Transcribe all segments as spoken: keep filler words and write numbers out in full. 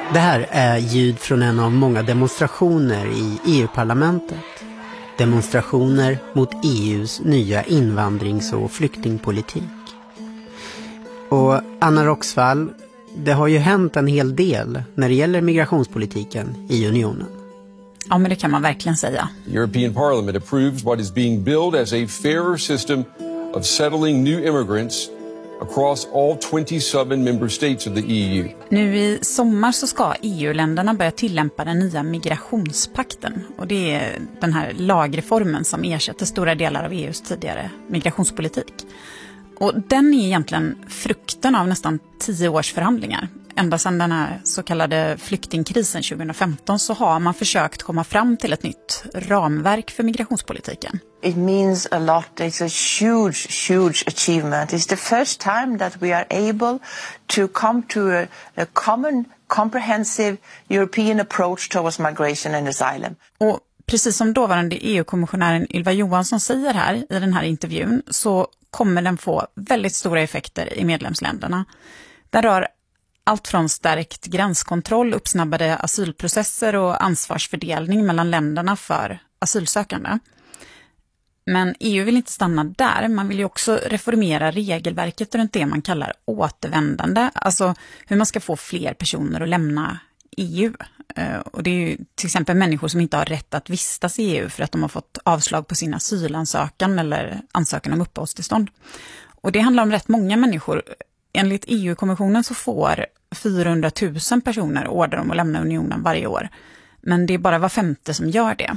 Det här är ljud från en av många demonstrationer i E U-parlamentet. Demonstrationer mot E U:s nya invandrings- och flyktingpolitik. Och Anna Roxvall, det har ju hänt en hel del när det gäller migrationspolitiken i unionen. Ja, men det kan man verkligen säga. European Parliament approves what is being billed as a fairer system of settling new immigrants across all twenty-seven member states of the E U. Nu i sommar så ska E U-länderna börja tillämpa den nya migrationspakten. Och det är den här lagreformen som ersätter stora delar av E U:s tidigare migrationspolitik. Och den är egentligen frukten av nästan tio års förhandlingar. Ända sedan den här så kallade flyktingkrisen tjugohundrafemton så har man försökt komma fram till ett nytt ramverk för migrationspolitiken. It means a lot. It's a huge, huge achievement. It's the first time that we are able to come to a, a common, comprehensive European approach towards migration and asylum. Och precis som dåvarande E U-kommissionären Ylva Johansson säger här i den här intervjun så kommer den få väldigt stora effekter i medlemsländerna. Den rör allt från stärkt gränskontroll, uppsnabbade asylprocesser och ansvarsfördelning mellan länderna för asylsökande. Men E U vill inte stanna där. Man vill ju också reformera regelverket runt det man kallar återvändande. Alltså hur man ska få fler personer att lämna E U. Och det är ju till exempel människor som inte har rätt att vistas i E U för att de har fått avslag på sin asylansökan eller ansökan om uppehållstillstånd. Och det handlar om rätt många människor. Enligt E U-kommissionen så får fyrahundratusen personer order om att lämna unionen varje år. Men det är bara var femte som gör det.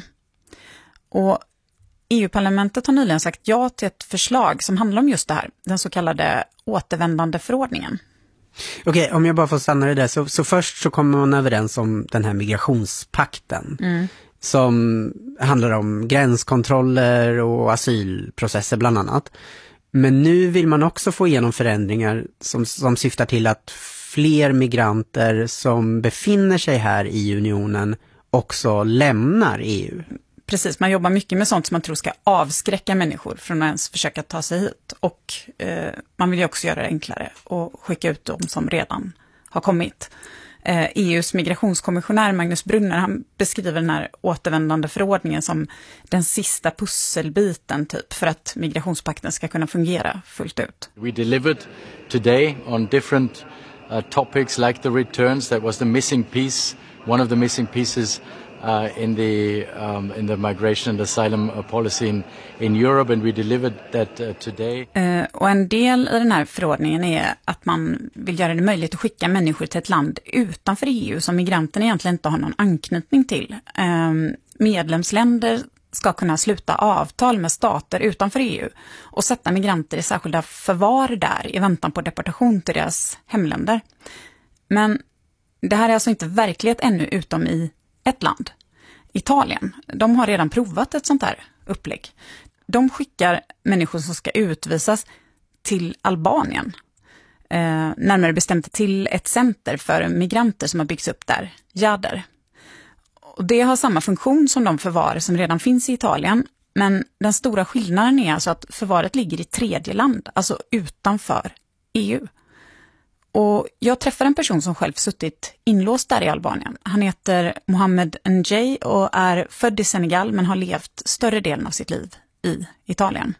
Och E U-parlamentet har nyligen sagt ja till ett förslag som handlar om just det här. Den så kallade återvändande förordningen. Okej, okay, om jag bara får stanna det där. Så, så först så kommer man överens om den här migrationspakten. Mm. Som handlar om gränskontroller och asylprocesser bland annat. Men nu vill man också få igenom förändringar som, som syftar till att fler migranter som befinner sig här i unionen också lämnar E U. Precis, man jobbar mycket med sånt som man tror ska avskräcka människor från att ens försöka ta sig hit. Och eh, man vill ju också göra det enklare och skicka ut dem som redan har kommit. Eh, E U:s migrationskommissionär Magnus Brunner, han beskriver den här återvändande förordningen som den sista pusselbiten typ för att migrationspakten ska kunna fungera fullt ut. We delivered today on different uh, topics like the returns. That was the missing piece, one of the missing pieces Uh, in the um, in the migration and asylum uh, policy in in Europe, and we delivered that uh, today. Uh, och en del i den här förordningen är att man vill göra det möjligt att skicka människor till ett land utanför E U som migranterna egentligen inte har någon anknytning till. Uh, medlemsländer ska kunna sluta avtal med stater utanför E U och sätta migranter i särskilda förvar där i väntan på deportation till deras hemländer. Men det här är alltså inte verklighet ännu utom i ett land, Italien. De har redan provat ett sånt här upplägg. De skickar människor som ska utvisas till Albanien. Eh, närmare bestämt till ett center för migranter som har byggts upp där, Jader. Och det har samma funktion som de förvar som redan finns i Italien. Men den stora skillnaden är alltså att förvaret ligger i tredje land, alltså utanför E U. Och jag träffar en person som själv suttit inlåst där i Albanien. Han heter Mohamed Njay och är född i Senegal men har levt större delen av sitt liv i Italien.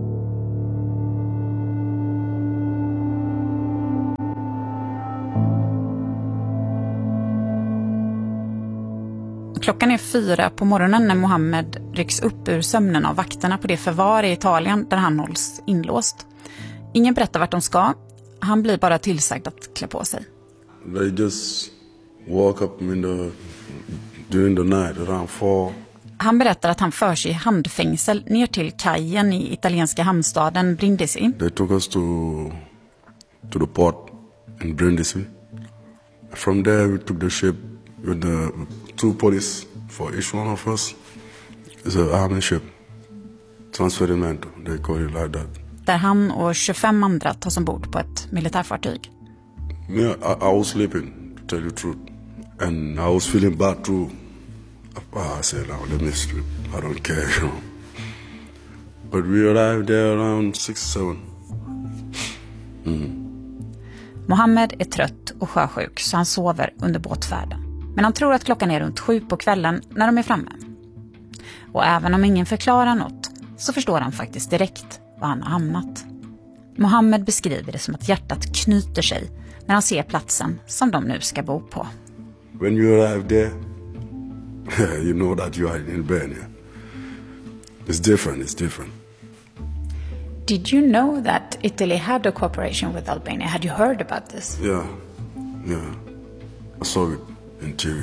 Klockan är fyra på morgonen när Mohamed rycks upp ur sömnen av vakterna på det förvar i Italien där han hålls inlåst. Ingen berättar vart de ska. Han blir bara tillsagd att klä på sig. They just walk up in the during the night around four. Han berättar att han förs i handfängsel ner till kajen i italienska hamnstaden Brindisi. They took us to to the port in Brindisi. From there we took the ship with the two police for each one of us. It's an army ship. Transferimento, they call it like that. Där han och tjugofem andra tas ombord på ett militärfartyg. Yeah, I, I was sleeping, to tell you the truth. And I was feeling bad too. I said, oh, let me sleep. I don't care, you know. But we arrived there around six, seven. Mm. Mohammed är trött och sjösjuk så han sover under båtfärden. Men han tror att klockan är runt sju på kvällen när de är framme. Och även om ingen förklarar något så förstår han faktiskt direkt var han har hamnat. Mohammed beskriver det som att hjärtat knyter sig när han ser platsen som de nu ska bo på. When you arrive there, you know that you are in Albania. It's different, it's different. Did you know that Italy had a cooperation with Albania? Had you heard about this? Yeah, yeah. I saw it in T V.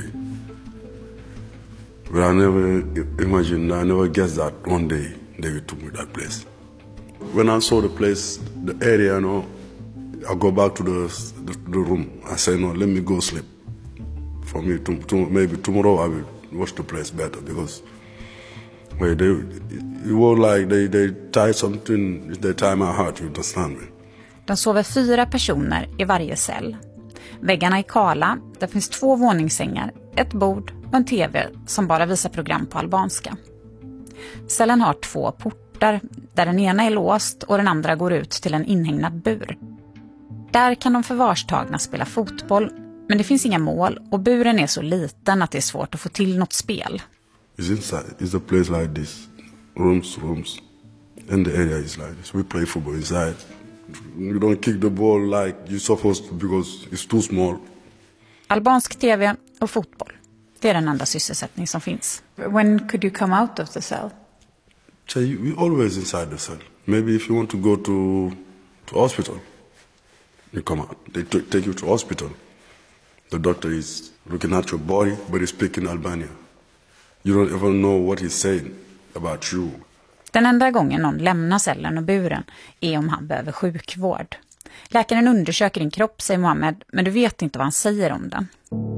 But I never imagined, I never guessed that one day they took me to that place. When I saw the place, the area, you know, I go back to the, the, the room. I say, no, let me go sleep. For me, to, to, maybe tomorrow I will watch the place better because well, they, it was like they, they tied something, they tie my heart, you understand me. De sover fyra personer i varje cell. Väggarna är kala, det finns två våningssängar, ett bord och en tv som bara visar program på albanska. Cellen har två portar där den ena är låst och den andra går ut till en inhägnad bur. Där kan de förvarstagna spela fotboll, men det finns inga mål och buren är så liten att det är svårt att få till något spel. It's inside, it's a place like this, rooms, rooms, and the area is like this. We play football inside. You don't kick the ball like you're supposed to because it's too small. Albansk tv och fotboll. Det är den enda sysselsättning som finns. When could you come out of the cell? So you, we always inside the cell. Maybe if you want to go to to hospital, you come out. They t- take you to hospital. The doctor is looking at your body, but he's speaking Albania. You don't ever know what he's saying about you. Den enda gången någon lämnar cellen och buren är om han behöver sjukvård. Läkaren undersöker din kropp, säger Mohammed, men du vet inte vad han säger om den.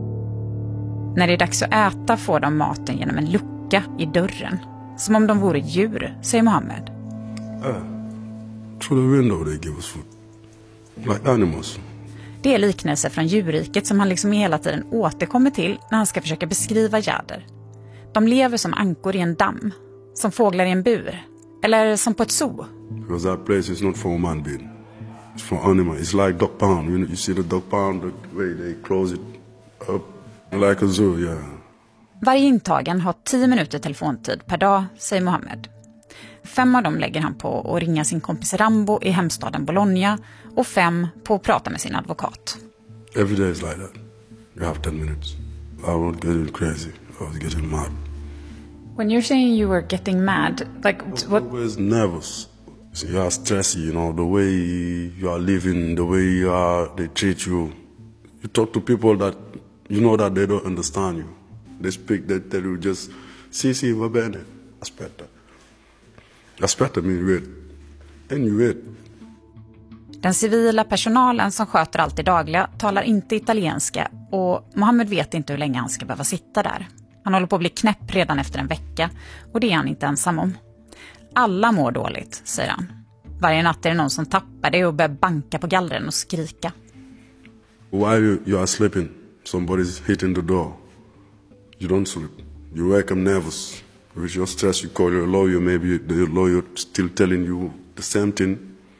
När det är dags att äta får de maten genom en lucka i dörren. Som om de vore djur, säger Mohammed. Uh, through the window they give us food. Like animals. Det är liknelser från djurriket som han liksom hela tiden återkommer till när han ska försöka beskriva jäder. De lever som ankor i en damm, som fåglar i en bur, eller som på ett zoo. Because that place is not for human being. It's for animal. It's like dog pound. You know, you see the dog pound, the way they close it up like a zoo, yeah. Varje intagen har tio minuter telefontid per dag, säger Mohammed. Fem av dem lägger han på att ringa sin kompis Rambo i hemstaden Bologna och fem på att prata med sin advokat. Every day is like that. You have ten minutes. I was getting crazy. I was getting mad. When you're saying you were getting mad, like what? I was nervous. So you are stressed, you know, the way you are living, the way you are, they treat you. You talk to people that you know that they don't understand you. They speak, they tell you just, si, si, va bene, aspetta. Aspetta means wait. And you wait. Den civila personalen som sköter allt det dagliga talar inte italienska och Mohammed vet inte hur länge han ska behöva sitta där. Han håller på att bli knäpp redan efter en vecka och det är han inte ensam om. Alla mår dåligt, säger han. Varje natt är det någon som tappar det och börjar banka på gallren och skrika. While you, you are sleeping, somebody's hitting the door. You don't sleep. You wake up nervous. With your stress, you call your lawyer. Maybe the lawyer still telling you the same thing.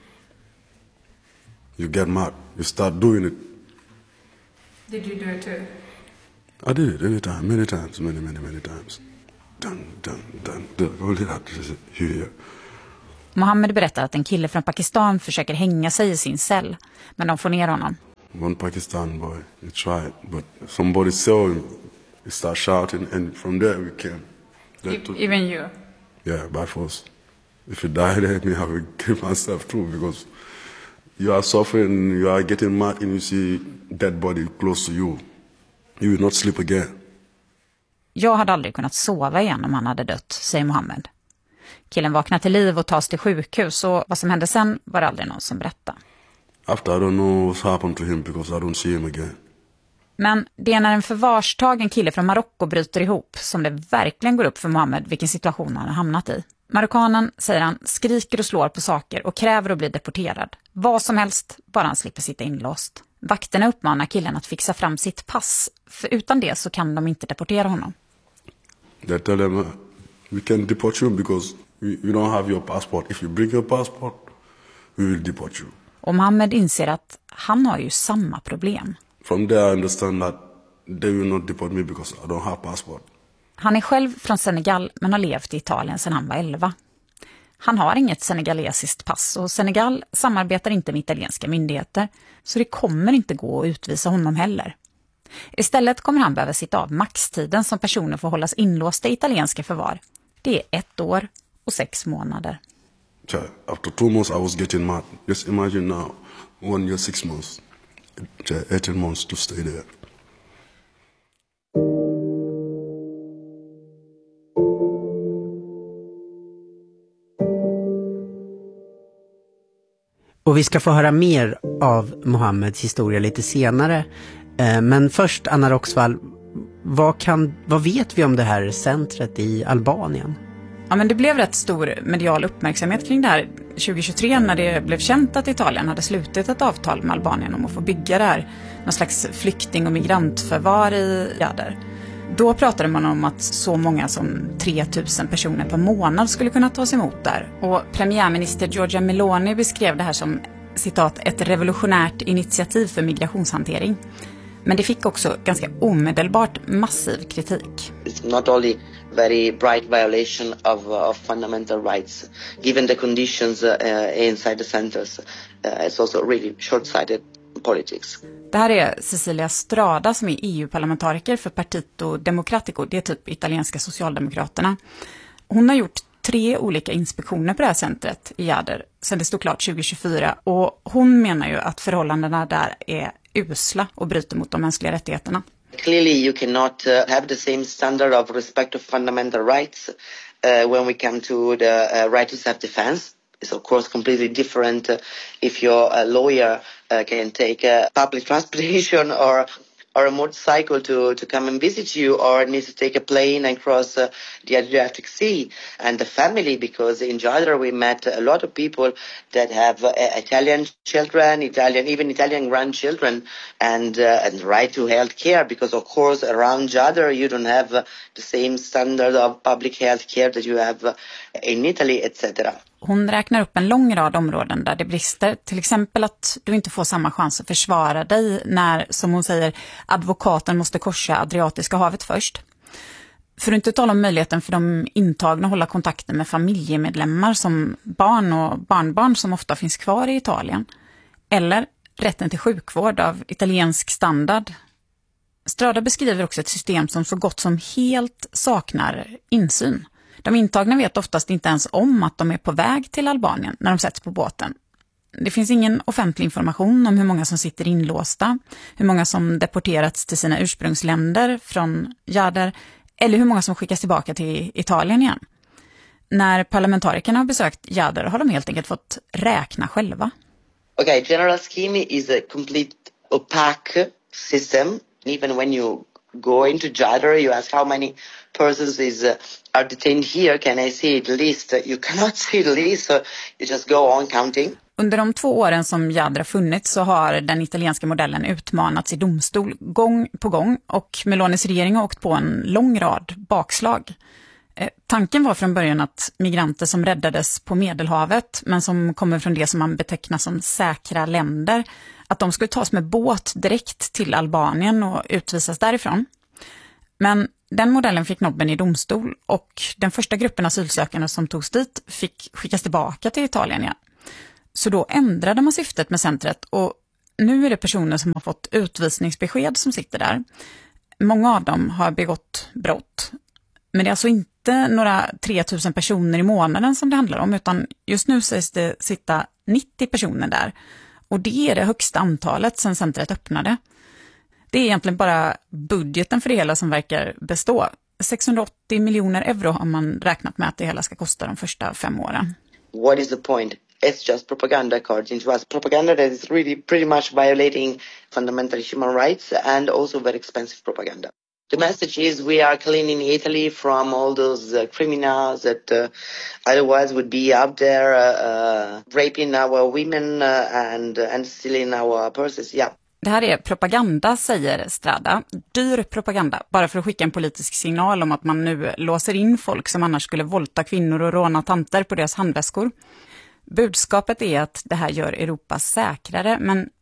You get mad. You start doing it. Did you do it too? I did it every time, many times, many, many, many times. Done, done, done, done. Only that here. Mohammed berättar att en kille från Pakistan försöker hänga sig i sin cell, men de får ner honom. One Pakistan boy, he tried, but somebody saw him. He started shouting, and from there we came. Took, Even you? Yeah, by force. If you die there, me, I will kill myself too, because you are suffering, you are getting mad, and you see dead body close to you. You will not sleep again. Jag hade aldrig kunnat sova igen om han hade dött, säger Mohammed. Killen vaknar till liv och tas till sjukhus och vad som hände sen var det aldrig någon som berättade. After I don't know what's happened to him because I don't see him again. Men det är när en förvarstagen kille från Marocko bryter ihop som det verkligen går upp för Mohammed vilken situation han har hamnat i. Marockanen, säger han, skriker och slår på saker och kräver att bli deporterad. Vad som helst, bara han slipper sitta inlåst. Vakterna uppmanar killen att fixa fram sitt pass, för utan det så kan de inte deportera honom. They tell them, we can deport you because we, we don't have your passport. If you bring your passport, we will deport you. Och Mohammed inser att han har ju samma problem. From there I understand that they will not deport me because I don't have passport. Han är själv från Senegal men har levt i Italien sedan han var elva. Han har inget senegalesiskt pass och Senegal samarbetar inte med italienska myndigheter, så det kommer inte gå att utvisa honom heller. Istället kommer han behöva sitta av maxtiden som personer får hållas inlåsta i italienska förvar. Det är ett år och sex månader. After two months I was getting mad. Just imagine now, one year, six months, eighteen months to stay there. Och vi ska få höra mer av Mohammeds historia lite senare. Men först, Anna Roxvall, vad, kan, vad vet vi om det här centret i Albanien? Ja, men det blev rätt stor medial uppmärksamhet kring det här tjugohundratjugotre när det blev känt att Italien hade slutit ett avtal med Albanien om att få bygga det här, någon slags flykting- och migrantförvar i Jadar. Då pratade man om att så många som tre tusen personer per månad skulle kunna tas emot där. Och premiärminister Giorgia Meloni beskrev det här som, citat, ett revolutionärt initiativ för migrationshantering. Men det fick också ganska omedelbart massiv kritik. It's not only very bright violation of, uh, of fundamental rights, given the conditions uh, inside the centers. Uh, it's also really short-sighted politics. Det här är Cecilia Strada som är E U-parlamentariker för Partito Democratico, det är typ italienska socialdemokraterna. Hon har gjort tre olika inspektioner på det här centret i Jadar sedan det stod klart tjugohundratjugofyra, och hon menar ju att förhållandena där är usla och bryter mot de mänskliga rättigheterna. Clearly you cannot uh, have the same standard of respect of fundamental rights uh, when we come to the uh, right to self-defense. It's of course completely different uh, if you're a lawyer uh, can take a public transportation or or a motorcycle to, to come and visit you, or needs to take a plane and cross uh, the Adriatic Sea. And the family, because in Jadar we met a lot of people that have uh, Italian children, Italian, even Italian grandchildren, and uh, and right to health care, because of course around Jadar you don't have uh, the same standard of public health care that you have uh, in Italy, et cetera. Hon räknar upp en lång rad områden där det brister. Till exempel att du inte får samma chans att försvara dig när, som hon säger, advokaten måste korsa Adriatiska havet först. För att inte tala om möjligheten för de intagna att hålla kontakten med familjemedlemmar som barn och barnbarn som ofta finns kvar i Italien. Eller rätten till sjukvård av italiensk standard. Strada beskriver också ett system som så gott som helt saknar insyn. De intagna vet oftast inte ens om att de är på väg till Albanien när de sätts på båten. Det finns ingen offentlig information om hur många som sitter inlåsta, hur många som deporterats till sina ursprungsländer från Jadar eller hur många som skickas tillbaka till Italien igen. När parlamentarikerna har besökt Jadar har de helt enkelt fått räkna själva. Okay, general scheme is a complete opaque system. Even when you go into Jadar, you ask how many persons is uh, are detained here. Can I see the list? You cannot see the list, so you just go on counting. Under de två åren som Jadar funnits så har den italienska modellen utmanats i domstol gång på gång, och Melonis regering har åkt på en lång rad bakslag. Eh, tanken var från början att migranter som räddades på Medelhavet, men som kommer från det som man betecknar som säkra länder, att de skulle tas med båt direkt till Albanien och utvisas därifrån. Men den modellen fick nobben i domstol, och den första gruppen asylsökande som togs dit fick skickas tillbaka till Italien igen. Så då ändrade man syftet med centret, och nu är det personer som har fått utvisningsbesked som sitter där. Många av dem har begått brott. Men det är alltså inte några tre tusen personer i månaden som det handlar om, utan just nu sägs det sitta nittio personer där. Och det är det högsta antalet sedan centret öppnade. Det är egentligen bara budgeten för det hela som verkar bestå. sexhundraåttio miljoner euro har man räknat med att det hela ska kosta de första fem åren. What is the point? It's just propaganda according to us. Propaganda that is really pretty much violating fundamental human rights and also very expensive propaganda. The message is we are cleaning Italy from all those uh, criminals that uh, otherwise would be out there uh, uh, raping our women uh, and, uh, and stealing our purses. Yeah. Det här är propaganda, säger Strada. Dyr propaganda, bara för att skicka en politisk signal om att man nu låser in folk som annars skulle våldta kvinnor och råna tanter på deras handväskor. Budskapet är att det här gör Europa säkrare, men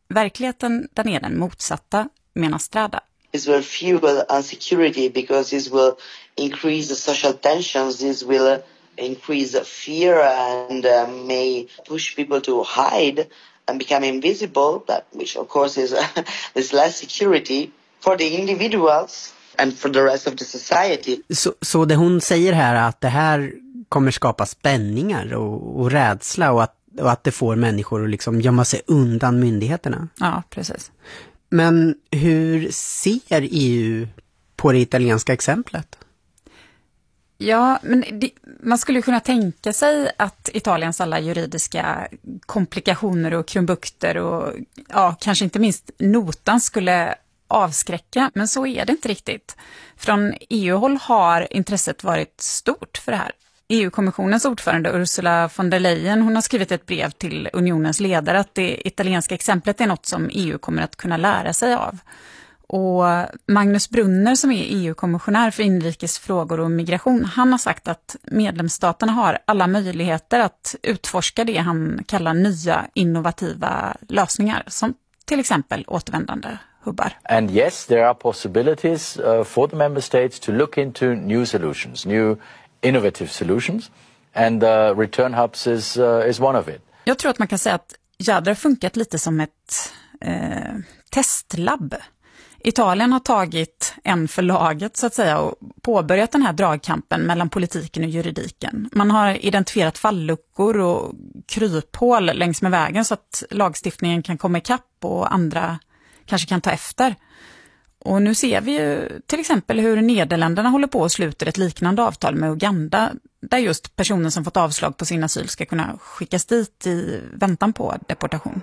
verkligheten där är den motsatta, menar Strada. This will fuel insecurity because this will increase the social tensions, this will increase fear and uh, may push people to hide and become invisible, that, which of course is there's less security for the individuals and for the rest of the society. Så, så det hon säger här är att det här kommer skapa spänningar och, och rädsla och att, och att det får människor att liksom gömma sig undan myndigheterna. Ja, precis. Men hur ser E U på det italienska exemplet? Ja, men det, man skulle kunna tänka sig att Italiens alla juridiska komplikationer och krumbukter och ja, kanske inte minst notan skulle avskräcka, men så är det inte riktigt. Från E U-håll har intresset varit stort för det här. E U-kommissionens ordförande Ursula von der Leyen, hon har skrivit ett brev till unionens ledare att det italienska exemplet är något som E U kommer att kunna lära sig av. Och Magnus Brunner som är E U-kommissionär för inrikesfrågor och migration, han har sagt att medlemsstaterna har alla möjligheter att utforska det han kallar nya innovativa lösningar, som till exempel återvändande hubbar. And yes, there are possibilities uh, for the member states to look into new solutions, new innovative solutions, and uh, return hubs is, uh, is one of it. Jag tror att man kan säga att Jadra har funkat lite som ett eh, testlabb. Italien har tagit en för laget så att säga och påbörjat den här dragkampen mellan politiken och juridiken. Man har identifierat falluckor och kryphål längs med vägen så att lagstiftningen kan komma ikapp och andra kanske kan ta efter. Och nu ser vi ju till exempel hur Nederländerna håller på och sluter ett liknande avtal med Uganda där just personer som fått avslag på sin asyl ska kunna skickas dit i väntan på deportation.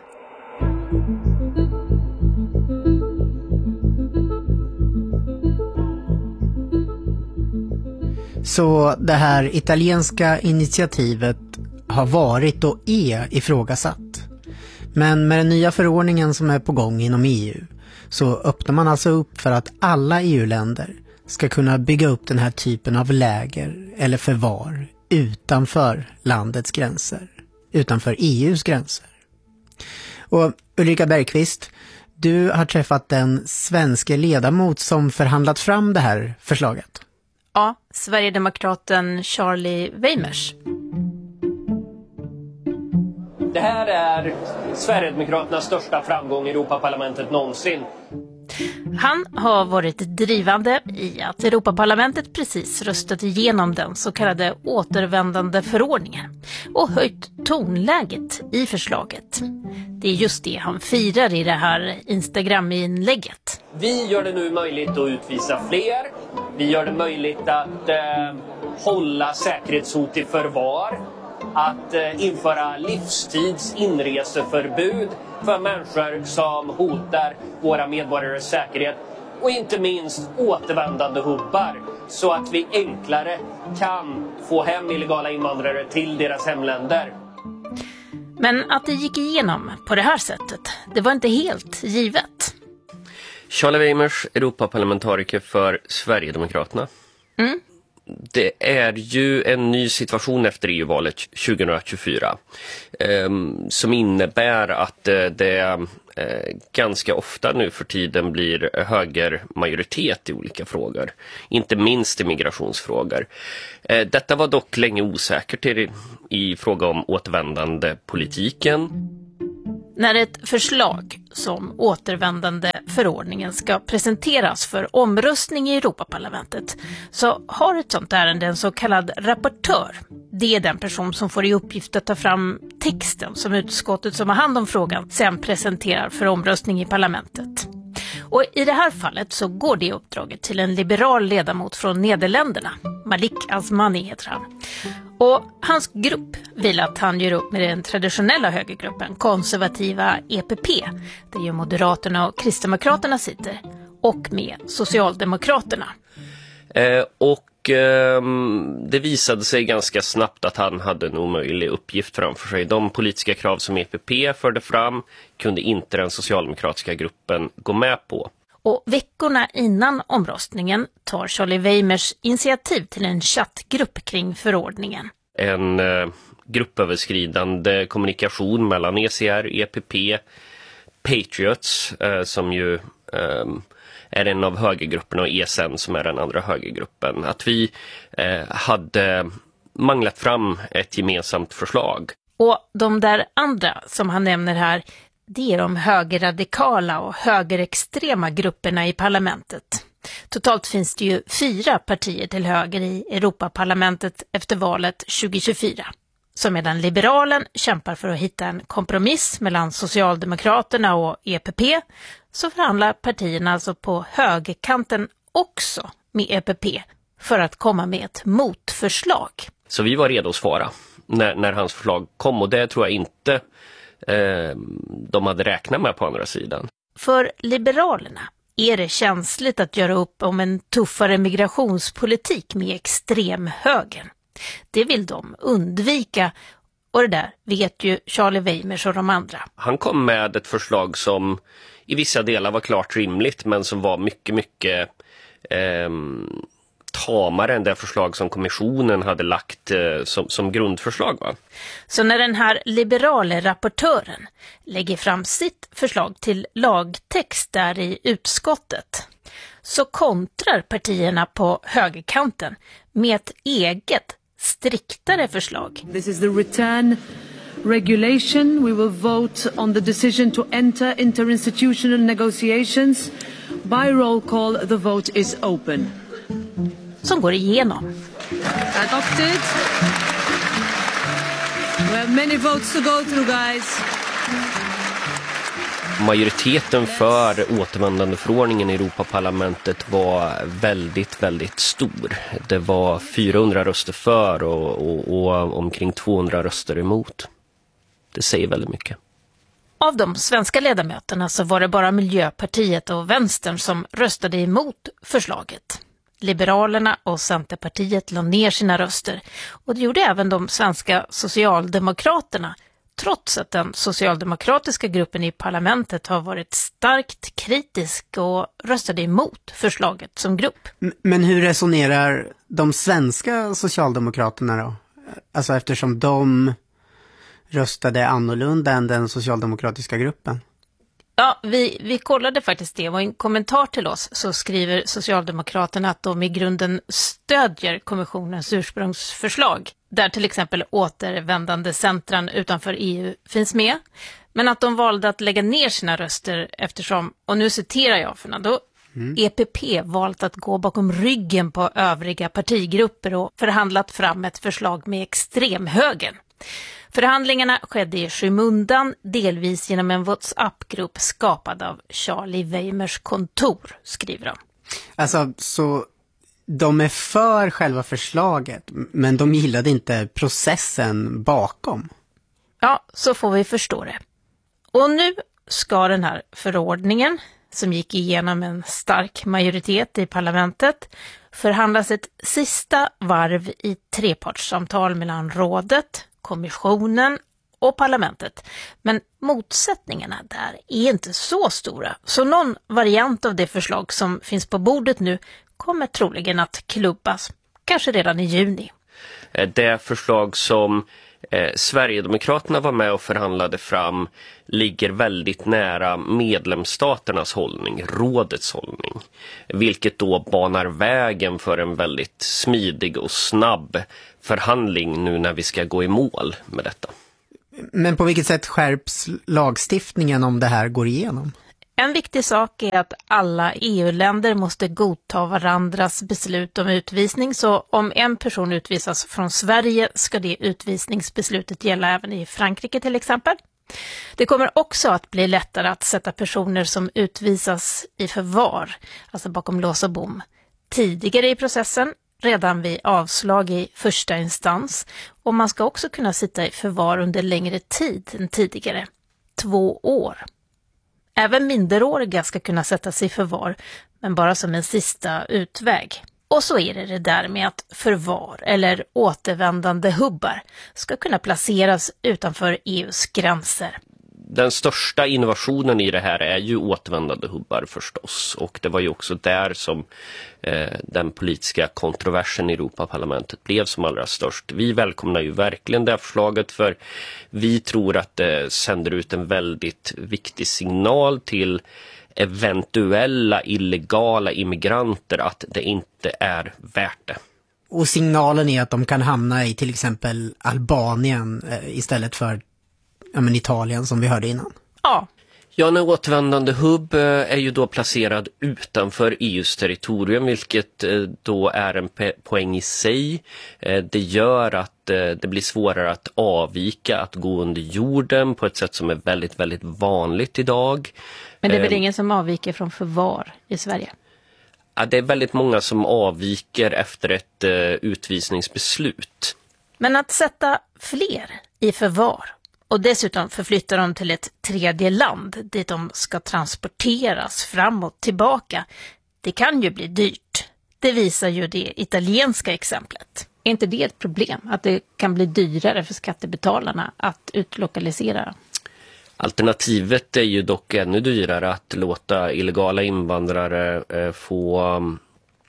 Så det här italienska initiativet har varit och är ifrågasatt. Men med den nya förordningen som är på gång inom E U så öppnar man alltså upp för att alla E U-länder ska kunna bygga upp den här typen av läger eller förvar utanför landets gränser, utanför E U:s gränser. Och Ulrika Bergqvist, du har träffat den svenska ledamot som förhandlat fram det här förslaget. Ja, Sverigedemokraten Charlie Weimers. Det här är Sverigedemokraternas största framgång i Europaparlamentet någonsin. Han har varit drivande i att Europaparlamentet precis röstat igenom den så kallade återvändande förordningen och höjt tonläget i förslaget. Det är just det han firar i det här Instagram-inlägget. Vi gör det nu möjligt att utvisa fler. Vi gör det möjligt att eh, hålla säkerhetshot i förvar. Att eh, införa livstids inreseförbud för människor som hotar våra medborgares säkerhet. Och inte minst återvändande hubbar så att vi enklare kan få hem illegala invandrare till deras hemländer. Men att det gick igenom på det här sättet, det var inte helt givet. Charlie Weimers, Europaparlamentariker för Sverigedemokraterna. Mm. Det är ju en ny situation efter E U-valet tjugohundratjugofyra eh, som innebär att eh, det eh, ganska ofta nu för tiden blir högermajoritet i olika frågor, inte minst i migrationsfrågor. Eh, detta var dock länge osäkert i, i fråga om återvändande politiken. När ett förslag som återvändande förordningen ska presenteras för omröstning i Europaparlamentet så har ett sånt ärende en så kallad rapportör. Det är den person som får i uppgift att ta fram texten som utskottet som har hand om frågan sen presenterar för omröstning i parlamentet. Och i det här fallet så går det uppdraget till en liberal ledamot från Nederländerna, Malik Asmani heter han. Och hans grupp vill att han gör upp med den traditionella högergruppen, konservativa E P P, där ju Moderaterna och Kristdemokraterna sitter, och med Socialdemokraterna. Eh, och eh, det visade sig ganska snabbt att han hade en omöjlig uppgift framför sig. De politiska krav som E P P förde fram kunde inte den socialdemokratiska gruppen gå med på. Och veckorna innan omröstningen tar Charlie Weimers initiativ till en chattgrupp kring förordningen. En eh, gruppöverskridande kommunikation mellan E C R, E P P, Patriots eh, som ju eh, är en av högergrupperna och E S N som är den andra högergruppen. Att vi eh, hade manglat fram ett gemensamt förslag. Och de där andra som han nämner här, det är de högerradikala och högerextrema grupperna i parlamentet. Totalt finns det ju fyra partier till höger i Europaparlamentet efter valet tjugo tjugofyra. Så medan Liberalen kämpar för att hitta en kompromiss mellan Socialdemokraterna och E P P, så förhandlar partierna alltså på högerkanten också med E P P för att komma med ett motförslag. Så vi var redo att svara när, när hans förslag kom, och det tror jag inte eh, de hade räknat med på andra sidan. För Liberalerna är det känsligt att göra upp om en tuffare migrationspolitik med extremhögern. Det vill de undvika, och det där vet ju Charlie Weimers och de andra. Han kom med ett förslag som i vissa delar var klart rimligt, men som var mycket, mycket eh, tamare än det förslag som kommissionen hade lagt eh, som, som grundförslag. Va? Så när den här liberala rapportören lägger fram sitt förslag till lagtext där i utskottet, så kontrar partierna på högerkanten med ett eget striktare förslag. This is the return regulation. We will vote on the decision to enter interinstitutional negotiations. By roll call, the vote is open. Som går igenom. Adopted. We have many votes to go through, guys. Majoriteten för återvändandeförordningen i Europaparlamentet var väldigt, väldigt stor. Det var fyrahundra röster för och, och, och omkring tvåhundra röster emot. Det säger väldigt mycket. Av de svenska ledamöterna så var det bara Miljöpartiet och Vänstern som röstade emot förslaget. Liberalerna och Centerpartiet la ner sina röster, och det gjorde även de svenska Socialdemokraterna, trots att den socialdemokratiska gruppen i parlamentet har varit starkt kritisk och röstade emot förslaget som grupp. Men hur resonerar de svenska Socialdemokraterna då? Alltså eftersom de röstade annorlunda än den socialdemokratiska gruppen. Ja, vi, vi kollade faktiskt det, och i en kommentar till oss så skriver Socialdemokraterna att de i grunden stödjer kommissionens ursprungsförslag, där till exempel återvändande centran utanför E U finns med, men att de valde att lägga ner sina röster eftersom, och nu citerar jag Fernando, mm. E P P valt att gå bakom ryggen på övriga partigrupper och förhandlat fram ett förslag med extremhögern. Förhandlingarna skedde i skymundan, delvis genom en WhatsApp-grupp skapad av Charlie Weimers kontor, skriver de. Alltså, så de är för själva förslaget, men de gillade inte processen bakom. Ja, så får vi förstå det. Och nu ska den här förordningen, som gick igenom en stark majoritet i parlamentet, förhandlas ett sista varv i trepartssamtal mellan rådet, kommissionen och parlamentet. Men motsättningarna där är inte så stora. Så någon variant av det förslag som finns på bordet nu kommer troligen att klubbas, kanske redan i juni. Det förslag som eh, Sverigedemokraterna var med och förhandlade fram ligger väldigt nära medlemsstaternas hållning, rådets hållning. Vilket då banar vägen för en väldigt smidig och snabb förhandling nu när vi ska gå i mål med detta. Men på vilket sätt skärps lagstiftningen om det här går igenom? En viktig sak är att alla E U-länder måste godta varandras beslut om utvisning, så om en person utvisas från Sverige ska det utvisningsbeslutet gälla även i Frankrike till exempel. Det kommer också att bli lättare att sätta personer som utvisas i förvar, alltså bakom lås och bom, tidigare i processen, redan vid avslag i första instans, och man ska också kunna sitta i förvar under längre tid än tidigare, två år. Även minderåriga ska kunna sättas i förvar, men bara som en sista utväg. Och så är det det där med att förvar eller återvändande hubbar ska kunna placeras utanför E U:s gränser. den största innovationen i det här är ju återvändande hubbar förstås. Och det var ju också där som eh, den politiska kontroversen i Europaparlamentet blev som allra störst. Vi välkomnar ju verkligen det här förslaget, för vi tror att det sänder ut en väldigt viktig signal till eventuella illegala immigranter att det inte är värt det. Och signalen är att de kan hamna i till exempel Albanien eh, istället för ja, men Italien som vi hörde innan. Ja. Ja, en återvändande hubb eh, är ju då placerad utanför E U:s territorium, vilket eh, då är en pe- poäng i sig. Eh, det gör att eh, det blir svårare att avvika, att gå under jorden på ett sätt som är väldigt, väldigt vanligt idag. Men det är väl eh, ingen som avviker från förvar i Sverige? Ja, det är väldigt många som avviker efter ett eh, utvisningsbeslut. Men att sätta fler i förvar och dessutom förflytta dem till ett tredje land dit de ska transporteras fram och tillbaka, det kan ju bli dyrt. Det visar ju det italienska exemplet. Är inte det ett problem? Att det kan bli dyrare för skattebetalarna att utlokalisera? Alternativet är ju dock ännu dyrare, att låta illegala invandrare eh, få um,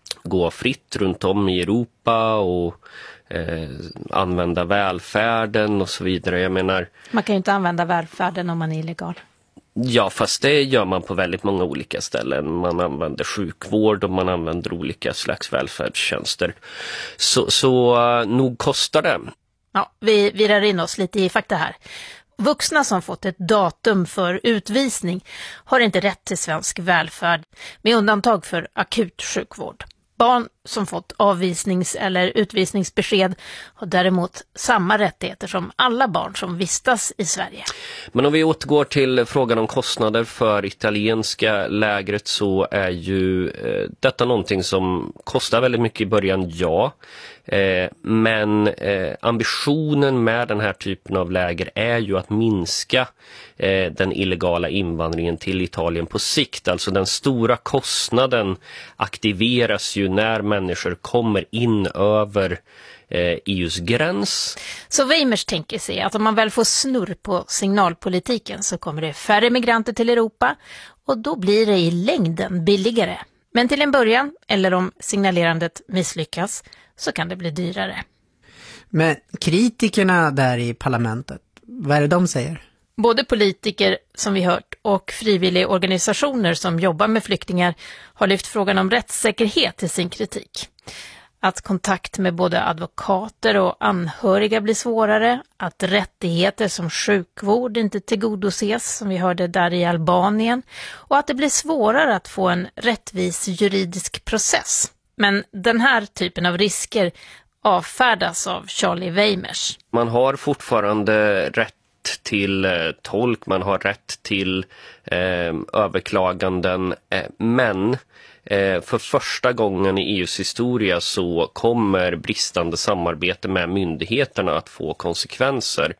gå fritt runt om i Europa och eh, använda välfärden och så vidare. Jag menar, Man kan ju inte använda välfärden om man är illegal. ja, fast det gör man på väldigt många olika ställen. Man använder sjukvård och man använder olika slags välfärdstjänster. Så, så uh, nog kostar det. Ja, vi virar in oss lite i fakta här. Vuxna som fått ett datum för utvisning har inte rätt till svensk välfärd, med undantag för akut sjukvård. Barn som fått avvisnings- eller utvisningsbesked har däremot samma rättigheter som alla barn som vistas i Sverige. Men om vi återgår till frågan om kostnader för italienska lägret, så är ju eh, detta någonting som kostar väldigt mycket i början, ja. Eh, men eh, ambitionen med den här typen av läger är ju att minska eh, den illegala invandringen till Italien på sikt. Alltså den stora kostnaden aktiveras ju när människor kommer in över eh, E U:s gräns. Så Weimers tänker sig att om man väl får snurr på signalpolitiken så kommer det färre migranter till Europa och då blir det i längden billigare. Men till en början, eller om signalerandet misslyckas, så kan det bli dyrare. Men kritikerna där i parlamentet, vad är det de säger? Både politiker, som vi hört, och frivilliga organisationer som jobbar med flyktingar har lyft frågan om rättssäkerhet i sin kritik. Att kontakt med både advokater och anhöriga blir svårare, att rättigheter som sjukvård inte tillgodoses, som vi hörde där i Albanien, och att det blir svårare att få en rättvis juridisk process. Men den här typen av risker avfärdas av Charlie Weimers. Man har fortfarande rätt till eh, tolk, man har rätt till eh, överklaganden, eh, men eh, för första gången i E U:s historia så kommer bristande samarbete med myndigheterna att få konsekvenser.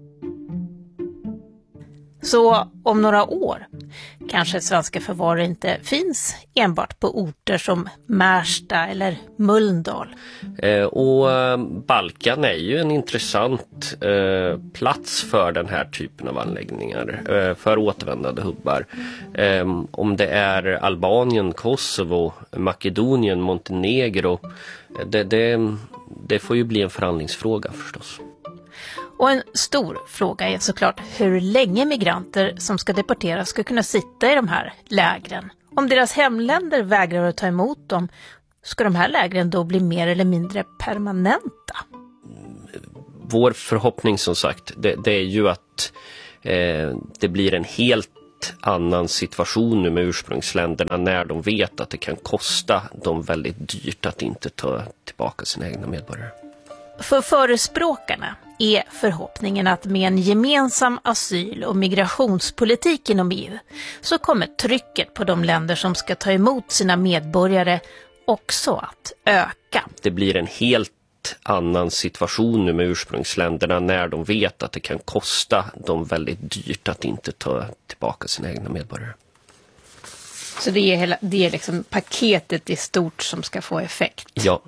Så om några år kanske svenska förvar inte finns enbart på orter som Märsta eller Mölndal. Eh, och eh, Balkan är ju en intressant eh, plats för den här typen av anläggningar, eh, för återvändande hubbar. Eh, om det är Albanien, Kosovo, Makedonien, Montenegro, det, det, det får ju bli en förhandlingsfråga förstås. Och en stor fråga är såklart hur länge migranter som ska deporteras ska kunna sitta i de här lägren. Om deras hemländer vägrar att ta emot dem, ska de här lägren då bli mer eller mindre permanenta? Vår förhoppning som sagt, det, det är ju att eh, det blir en helt annan situation nu med ursprungsländerna när de vet att det kan kosta dem väldigt dyrt att inte ta tillbaka sina egna medborgare. För förespråkarna är förhoppningen att med en gemensam asyl- och migrationspolitik inom E U så kommer trycket på de länder som ska ta emot sina medborgare också att öka. Det blir en helt annan situation nu med ursprungsländerna när de vet att det kan kosta dem väldigt dyrt att inte ta tillbaka sina egna medborgare. Så det är, hela, det är liksom paketet i stort som ska få effekt? Ja.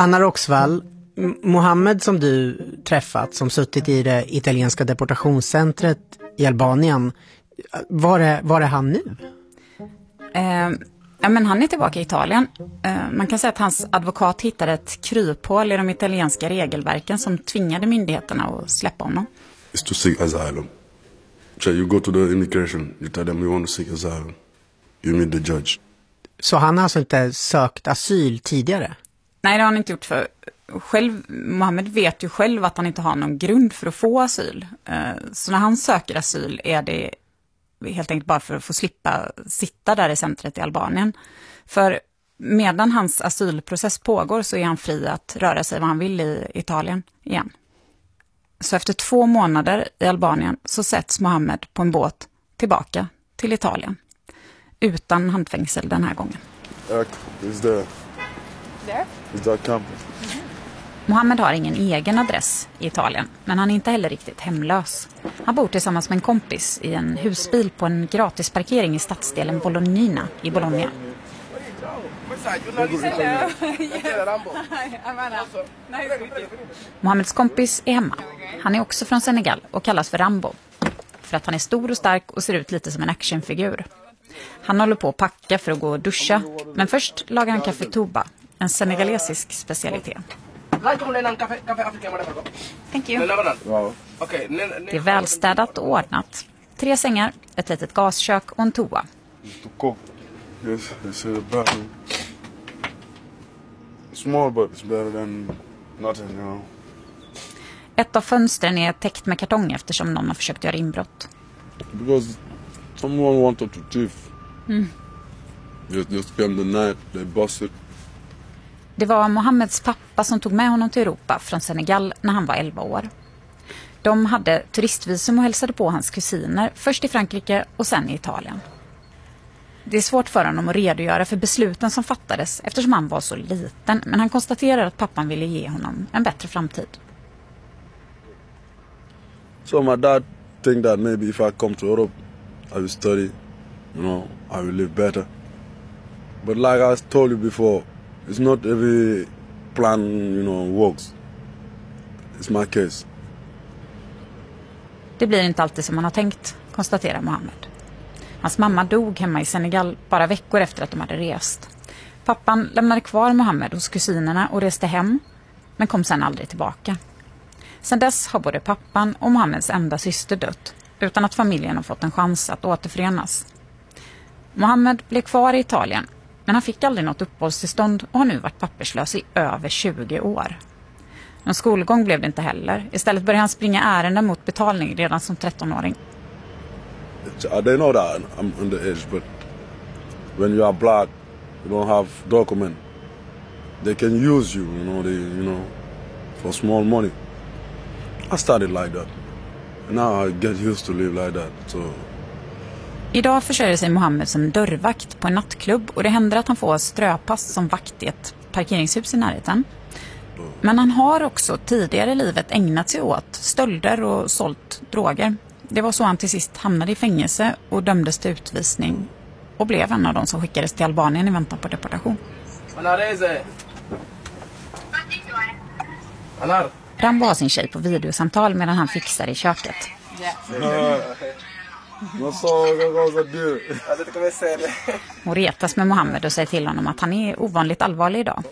Anna Roxvall, M- Mohammed som du träffat, som suttit i det italienska deportationscentret i Albanien, var är, var är han nu? Eh, ja, men han är tillbaka i Italien. Eh, man kan säga att hans advokat hittade ett kryphål i de italienska regelverken som tvingade myndigheterna att släppa honom. It's to seek asylum. So you go to the immigration, you tell them you want to seek asylum. You meet the judge. Så han har alltså inte sökt asyl tidigare? Nej, det har han inte gjort. För själv, Mohammed vet ju själv att han inte har någon grund för att få asyl. Så när han söker asyl är det helt enkelt bara för att få slippa sitta där i centret i Albanien. För medan hans asylprocess pågår så är han fri att röra sig vad han vill i Italien igen. Så efter två månader i Albanien så sätts Mohammed på en båt tillbaka till Italien. Utan handfängsel den här gången. Is there? There? Is that campus? Mohammed har ingen egen adress i Italien, men han är inte heller riktigt hemlös. Han bor tillsammans med en kompis i en husbil på en gratisparkering i stadsdelen Bolognina i Bologna. Mohammeds kompis är hemma. Han är också från Senegal och kallas för Rambo. För att han är stor och stark och ser ut lite som en actionfigur. Han håller på att packa för att gå och duscha. Men först lagar han kaffe tuba, en senegalesisk specialitet. Thank you. Det är välstädat och ordnat. Tre sängar, ett litet gaskök och en toa. Yes, it's a bathroom. Small but it's better than nothing, you know. Ett av fönstren är täckt med kartong eftersom någon har försökt göra inbrott. Because someone wanted to thief. Mm. Just, just came the night, they busted. Det var Mohammeds pappa som tog med honom till Europa från Senegal när han var elva år. De hade turistvisum och hälsade på hans kusiner, först i Frankrike och sen i Italien. Det är svårt för honom att redogöra för besluten som fattades eftersom han var så liten, men han konstaterar att pappan ville ge honom en bättre framtid. So my dad think that maybe if I come to Europe, I will study, you know, I will live better. But like I told you before, it's not every plan, you know, works. It's my case. Det blir inte alltid som man har tänkt, konstaterar Mohammed. Hans mamma dog hemma i Senegal bara veckor efter att de hade rest. Pappan lämnade kvar Mohammed hos kusinerna och reste hem, men kom sedan aldrig tillbaka. Sedan dess har både pappan och Mohammeds enda syster dött, utan att familjen har fått en chans att återförenas. Mohammed blev kvar i Italien, men han fick aldrig något uppehållstillstånd och har nu varit papperslös i över tjugo år. Någon skolgång blev det inte heller. Istället började han springa ärenden mot betalning redan som trettonåring. They know that I'm underage, but when you are black, you don't have document. They can use you, you know, they, you know, for small money. I started like that. And now I get used to live like that. So. Idag försörjer sig Mohammed som dörrvakt på en nattklubb och det händer att han får ströpass som vakt i ett parkeringshus i närheten. Men han har också tidigare i livet ägnat sig åt stölder och sålt droger. Det var så han till sist hamnade i fängelse och dömdes till utvisning och blev en av de som skickades till Albanien i väntan på deportation. Rambo har sin tjej på videosamtal medan han fixar i köket. Hon retas med Mohammed och säger till honom att han är ovanligt allvarlig idag.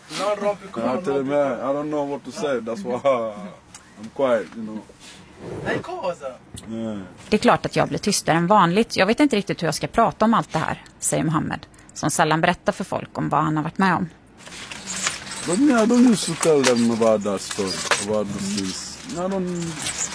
Det är klart att jag blir tystare än vanligt. Jag vet inte riktigt hur jag ska prata om allt det här, säger Mohammed, som sällan berättar för folk om vad han har varit med om. But me, I don't used to tell them about that story, about these things. I don't,